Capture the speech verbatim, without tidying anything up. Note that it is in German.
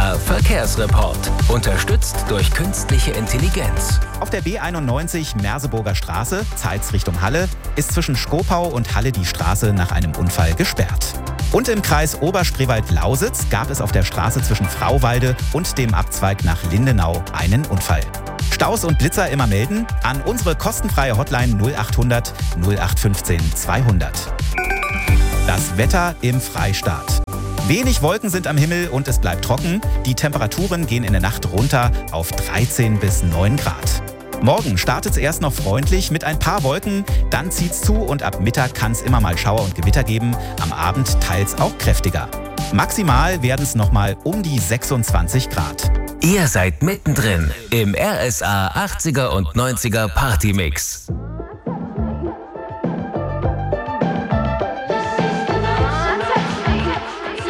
R Verkehrsreport. Unterstützt durch künstliche Intelligenz. Auf der B einundneunzig Merseburger Straße, Zeitz Richtung Halle, ist zwischen Schkopau und Halle die Straße nach einem Unfall gesperrt. Und im Kreis Oberspreewald-Lausitz gab es auf der Straße zwischen Frauwalde und dem Abzweig nach Lindenau einen Unfall. Staus und Blitzer immer melden an unsere kostenfreie Hotline null achthundert null acht fünfzehn zweihundert. Das Wetter im Freistaat. Wenig Wolken sind am Himmel und es bleibt trocken. Die Temperaturen gehen in der Nacht runter auf dreizehn bis neun Grad. Morgen startet es erst noch freundlich mit ein paar Wolken, dann zieht's zu und ab Mittag kann es immer mal Schauer und Gewitter geben, am Abend teils auch kräftiger. Maximal werden es nochmal um die sechsundzwanzig Grad. Ihr seid mittendrin im R S A achtziger und neunziger Partymix.